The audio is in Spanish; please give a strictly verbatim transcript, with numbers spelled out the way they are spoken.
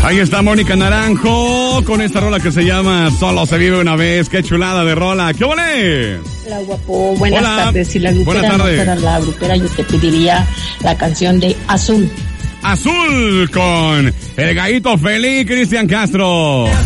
Ahí está Mónica Naranjo con esta rola que se llama Solo se vive una vez. ¡Qué chulada de rola! ¡Qué ole! Hola, guapo. Buenas Hola. tardes. Si la grupera Buenas no tardes. fuera la grupera, yo te pediría la canción de Azul. Azul con el gallito feliz Cristian Castro.